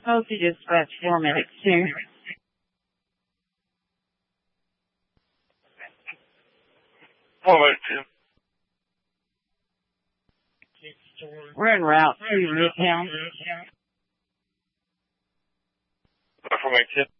Postage dispatch format too. We're en route to Midtown. Information.